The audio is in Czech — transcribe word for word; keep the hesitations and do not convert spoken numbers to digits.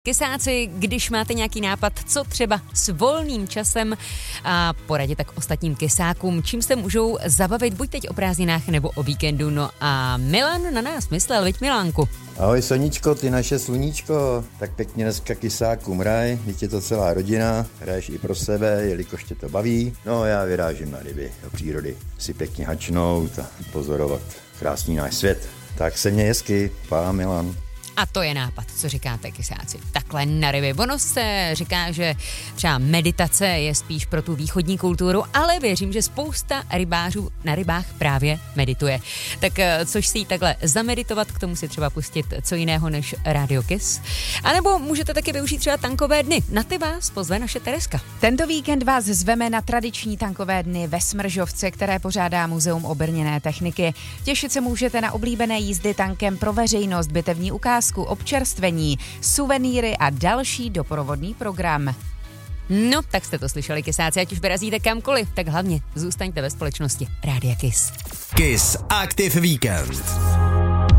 Kysáci, když máte nějaký nápad, co třeba s volným časem a poradit tak ostatním kysákům, čím se můžou zabavit buď teď o prázdninách nebo o víkendu. No a Milan na nás myslel, viď Milánku? Ahoj Soničko, ty naše sluníčko, tak pěkně dneska kysákům hraj, teď je to celá rodina, hraješ i pro sebe, jelikož tě to baví. No já vyrážím na ryby, do přírody, si pěkně hačnout a pozorovat krásný náš svět. Tak se mě hezky, pá Milan. A to je nápad, co říkáte kysáci. Takhle na ryby. Ono se říká, že třeba meditace je spíš pro tu východní kulturu, ale věřím, že spousta rybářů na rybách právě medituje. Tak což si jí takhle zameditovat, k tomu si třeba pustit co jiného než Radio Kiss. A nebo můžete taky využít třeba tankové dny. Na ty vás pozve naše Tereska. Tento víkend vás zveme na tradiční tankové dny ve Smržovce, které pořádá Muzeum obrněné techniky. Těšit se můžete na oblíbené jízdy tankem pro veřejnost, bitevní ukázky, občerstvení, suvenýry a další doprovodný program. No, tak jste to slyšeli, kysáci, ať už vyrazíte kamkoliv, tak hlavně zůstaňte ve společnosti Rádia Kiss. Kiss Active Weekend.